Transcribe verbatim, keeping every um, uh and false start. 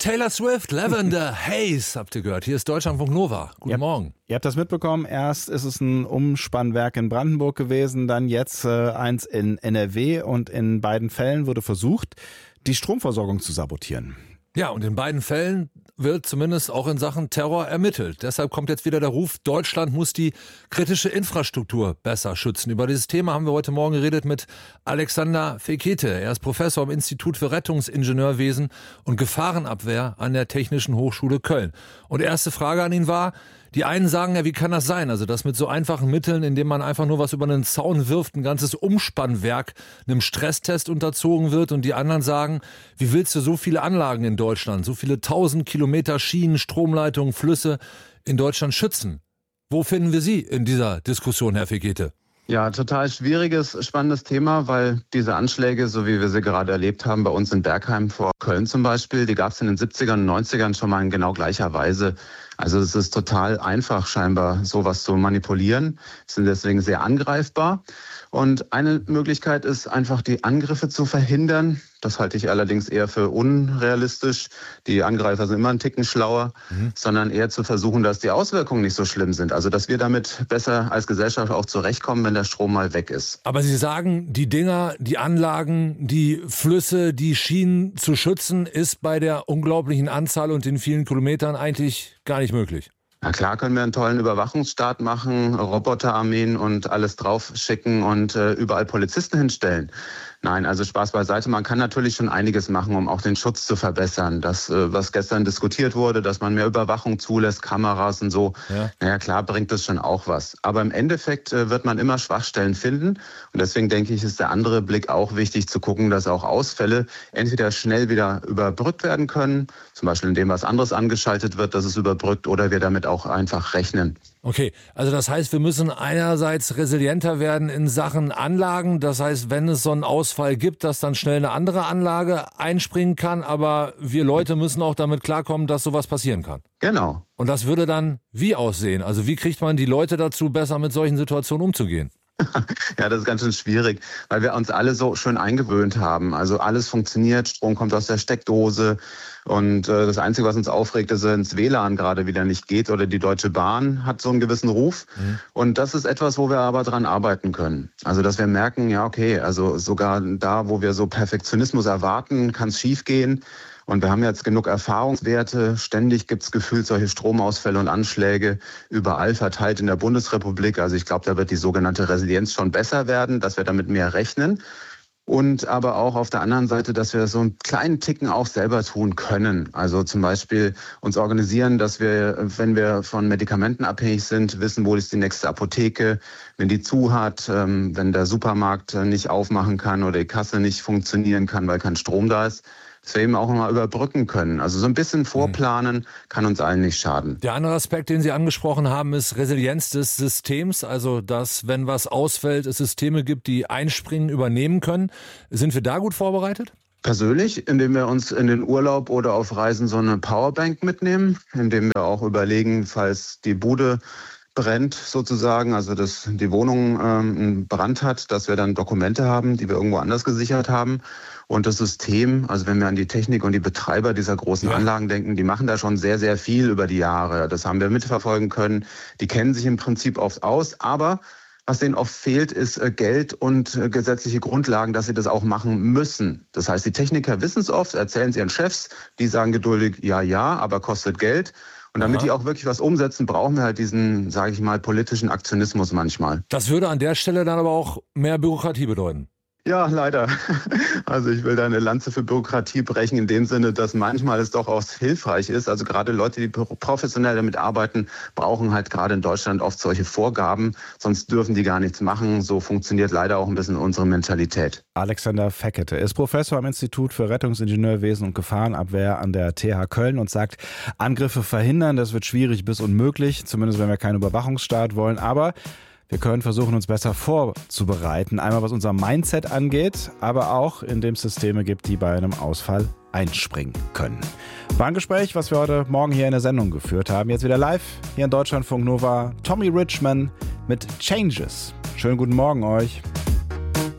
Taylor Swift, Lavender Haze, habt ihr gehört. Hier ist Deutschlandfunk Nova. Guten Ihr, Morgen. Ihr habt das mitbekommen. Erst ist es ein Umspannwerk in Brandenburg gewesen, dann jetzt äh, eins in N R W. Und in beiden Fällen wurde versucht, die Stromversorgung zu sabotieren. Ja, und in beiden Fällen wird zumindest auch in Sachen Terror ermittelt. Deshalb kommt jetzt wieder der Ruf, Deutschland muss die kritische Infrastruktur besser schützen. Über dieses Thema haben wir heute Morgen geredet mit Alexander Fekete. Er ist Professor am Institut für Rettungsingenieurwesen und Gefahrenabwehr an der Technischen Hochschule Köln. Und erste Frage an ihn war, die einen sagen ja, wie kann das sein? Also, dass mit so einfachen Mitteln, indem man einfach nur was über einen Zaun wirft, ein ganzes Umspannwerk einem Stresstest unterzogen wird. Und die anderen sagen, wie willst du so viele Anlagen in Deutschland, so viele tausend Kilometer Schienen, Stromleitungen, Flüsse in Deutschland schützen? Wo finden wir Sie in dieser Diskussion, Herr Fekete? Ja, total schwieriges, spannendes Thema, weil diese Anschläge, so wie wir sie gerade erlebt haben, bei uns in Bergheim vor Köln zum Beispiel, die gab es in den siebzigern und neunzigern schon mal in genau gleicher Weise. Also es ist total einfach scheinbar, sowas zu manipulieren, sind deswegen sehr angreifbar. Und eine Möglichkeit ist einfach, die Angriffe zu verhindern. Das halte ich allerdings eher für unrealistisch. Die Angreifer sind immer einen Ticken schlauer, mhm. sondern eher zu versuchen, dass die Auswirkungen nicht so schlimm sind. Also dass wir damit besser als Gesellschaft auch zurechtkommen, wenn der Strom mal weg ist. Aber Sie sagen, die Dinger, die Anlagen, die Flüsse, die Schienen zu schützen, ist bei der unglaublichen Anzahl und den vielen Kilometern eigentlich gar nicht möglich. Na klar können wir einen tollen Überwachungsstaat machen, Roboterarmeen und alles drauf schicken und äh, überall Polizisten hinstellen. Nein, also Spaß beiseite. Man kann natürlich schon einiges machen, um auch den Schutz zu verbessern. Das, äh, was gestern diskutiert wurde, dass man mehr Überwachung zulässt, Kameras und so. Ja. Naja, klar bringt das schon auch was. Aber im Endeffekt äh, wird man immer Schwachstellen finden. Und deswegen denke ich, ist der andere Blick auch wichtig, zu gucken, dass auch Ausfälle entweder schnell wieder überbrückt werden können, zum Beispiel indem was anderes angeschaltet wird, dass es überbrückt, oder wir damit auch einfach rechnen. Okay, also das heißt, wir müssen einerseits resilienter werden in Sachen Anlagen. Das heißt, wenn es so einen Ausfall gibt, dass dann schnell eine andere Anlage einspringen kann. Aber wir Leute müssen auch damit klarkommen, dass sowas passieren kann. Genau. Und das würde dann wie aussehen? Also wie kriegt man die Leute dazu, besser mit solchen Situationen umzugehen? Ja, das ist ganz schön schwierig, weil wir uns alle so schön eingewöhnt haben. Also alles funktioniert, Strom kommt aus der Steckdose und äh, das Einzige, was uns aufregt, ist, wenn das W L A N gerade wieder nicht geht oder die Deutsche Bahn hat so einen gewissen Ruf. Mhm. Und das ist etwas, wo wir aber dran arbeiten können. Also dass wir merken, ja okay, also sogar da, wo wir so Perfektionismus erwarten, kann es schief gehen. Und wir haben jetzt genug Erfahrungswerte. Ständig gibt es gefühlt solche Stromausfälle und Anschläge überall verteilt in der Bundesrepublik. Also ich glaube, da wird die sogenannte Resilienz schon besser werden, dass wir damit mehr rechnen. Und aber auch auf der anderen Seite, dass wir so einen kleinen Ticken auch selber tun können. Also zum Beispiel uns organisieren, dass wir, wenn wir von Medikamenten abhängig sind, wissen, wo ist die nächste Apotheke, wenn die zu hat, wenn der Supermarkt nicht aufmachen kann oder die Kasse nicht funktionieren kann, weil kein Strom da ist. Dass wir eben auch mal überbrücken können. Also so ein bisschen vorplanen kann uns allen nicht schaden. Der andere Aspekt, den Sie angesprochen haben, ist Resilienz des Systems. Also, dass, wenn was ausfällt, es Systeme gibt, die einspringen, übernehmen können. Sind wir da gut vorbereitet? Persönlich, indem wir uns in den Urlaub oder auf Reisen so eine Powerbank mitnehmen, indem wir auch überlegen, falls die Bude brennt sozusagen, also dass die Wohnung ähm, einen Brand hat, dass wir dann Dokumente haben, die wir irgendwo anders gesichert haben. Und das System, also wenn wir an die Technik und die Betreiber dieser großen ja. Anlagen denken, die machen da schon sehr, sehr viel über die Jahre. Das haben wir mitverfolgen können. Die kennen sich im Prinzip oft aus, aber was denen oft fehlt, ist Geld und gesetzliche Grundlagen, dass sie das auch machen müssen. Das heißt, die Techniker wissen es oft, erzählen es ihren Chefs, die sagen geduldig, ja, ja, aber kostet Geld. Und damit Aha. die auch wirklich was umsetzen, brauchen wir halt diesen, sage ich mal, politischen Aktionismus manchmal. Das würde an der Stelle dann aber auch mehr Bürokratie bedeuten. Ja, leider. Also ich will da eine Lanze für Bürokratie brechen in dem Sinne, dass manchmal es doch auch hilfreich ist. Also gerade Leute, die professionell damit arbeiten, brauchen halt gerade in Deutschland oft solche Vorgaben. Sonst dürfen die gar nichts machen. So funktioniert leider auch ein bisschen unsere Mentalität. Alexander Fekete ist Professor am Institut für Rettungsingenieurwesen und Gefahrenabwehr an der T H Köln und sagt, Angriffe verhindern, das wird schwierig bis unmöglich. Zumindest wenn wir keinen Überwachungsstaat wollen. Aber wir können versuchen, uns besser vorzubereiten. Einmal was unser Mindset angeht, aber auch indem es Systeme gibt, die bei einem Ausfall einspringen können. War ein Gespräch, was wir heute Morgen hier in der Sendung geführt haben. Jetzt wieder live hier in Deutschlandfunk Nova. Tommy Richman mit Changes. Schönen guten Morgen euch.